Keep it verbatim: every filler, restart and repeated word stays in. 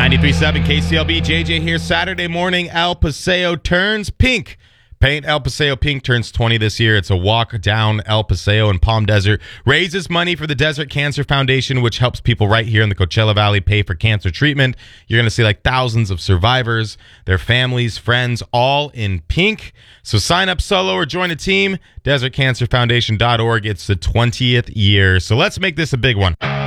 ninety-three point seven K C L B, J J here. Saturday morning, El Paseo turns pink. Paint El Paseo Pink turns twenty this year. It's a walk down El Paseo in Palm Desert. Raises money for the Desert Cancer Foundation, which helps people right here in the Coachella Valley pay for cancer treatment. You're going to see like thousands of survivors, their families, friends, all in pink. So sign up solo or join a team. desert cancer foundation dot org. It's the twentieth year. So let's make this a big one.